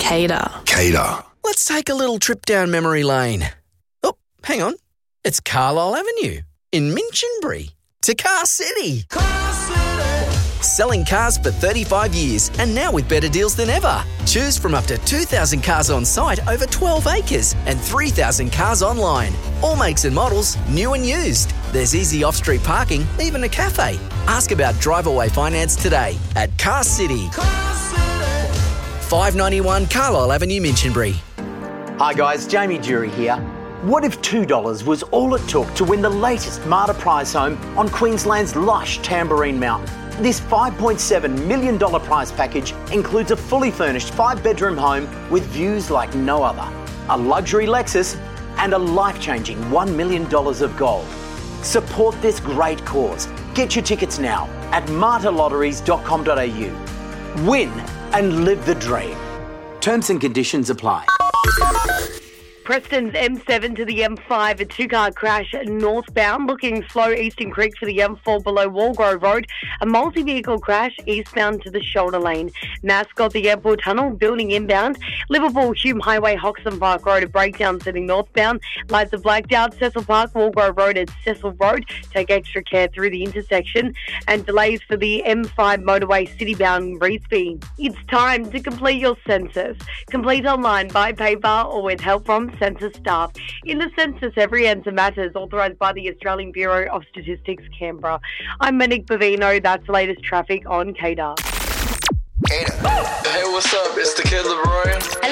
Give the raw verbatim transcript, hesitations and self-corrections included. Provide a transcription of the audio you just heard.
Cater. Cater. Let's take a little trip down memory lane. Oh, hang on. It's Carlisle Avenue in Minchinbury to Car City. Car City. Selling cars for thirty-five years and now with better deals than ever. Choose from up to two thousand cars on site over twelve acres and three thousand cars online. All makes and models, new and used. There's easy off-street parking, even a cafe. Ask about drive-away finance today at Car City. Car City. five ninety-one Carlisle Avenue, Minchinbury. Hi guys, Jamie Jury here. What if two dollars was all it took to win the latest Marta prize home on Queensland's lush Tamborine Mountain? This five point seven million dollars prize package includes a fully furnished five-bedroom home with views like no other, a luxury Lexus and a life-changing one million dollars of gold. Support this great cause. Get your tickets now at marta lotteries dot com dot a u. Win and live the dream. Terms and conditions apply. Preston's M seven to the M five, a two-car crash northbound, looking slow Eastern Creek for the M four below Walgrove Road, a multi-vehicle crash eastbound to the shoulder lane. Mascot, the airport tunnel, building inbound, Liverpool Hume Highway, Hoxton Park Road, a breakdown sitting northbound, lights are blacked out, Cecil Park, Walgrove Road at Cecil Road, take extra care through the intersection, and delays for the M five motorway citybound Reesby. It's time to complete your census. Complete online, by paper, or with help from census staff. In the census, every answer matters, authorised by the Australian Bureau of Statistics, Canberra. I'm Monique Bavino. That's the latest traffic on Cater. Hey, what's up? It's the Kid Leroy.